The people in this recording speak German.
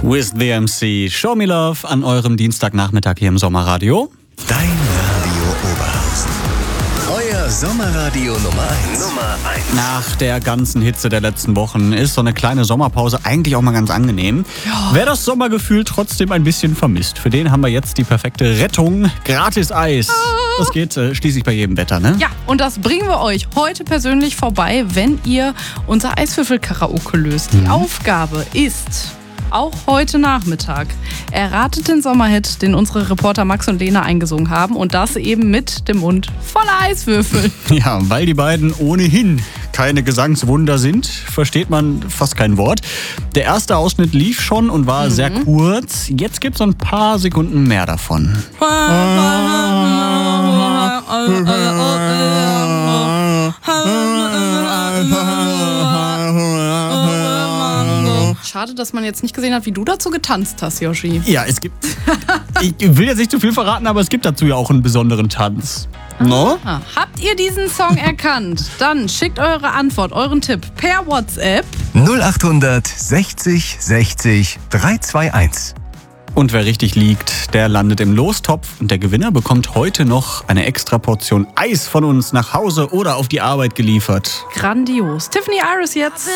With the MC. Show Me Love an eurem Dienstagnachmittag hier im Sommerradio. Dein Radio Oberhausen. Euer Sommerradio Nummer 1. Nach der ganzen Hitze der letzten Wochen ist so eine kleine Sommerpause eigentlich auch mal ganz angenehm. Ja. Wer das Sommergefühl trotzdem ein bisschen vermisst, für den haben wir jetzt die perfekte Rettung. Gratis Eis. Das geht schließlich bei jedem Wetter, ne? Ja, und das bringen wir euch heute persönlich vorbei, wenn ihr unser Eiswürfel-Karaoke löst. Die Aufgabe ist... auch heute Nachmittag. Erratet den Sommerhit, den unsere Reporter Max und Lena eingesungen haben, und das eben mit dem Mund voller Eiswürfel. Ja, weil die beiden ohnehin keine Gesangswunder sind, versteht man fast kein Wort. Der erste Ausschnitt lief schon und war sehr kurz. Jetzt gibt es ein paar Sekunden mehr davon. Schade, dass man jetzt nicht gesehen hat, wie du dazu getanzt hast, Yoshi. Ja, es gibt... ich will jetzt nicht zu viel verraten, aber es gibt dazu ja auch einen besonderen Tanz. No? Habt ihr diesen Song erkannt? Dann schickt eure Antwort, euren Tipp per WhatsApp 0800 60 60 321. Und wer richtig liegt, der landet im Lostopf. Und der Gewinner bekommt heute noch eine extra Portion Eis von uns nach Hause oder auf die Arbeit geliefert. Grandios. Tiffany Iris jetzt.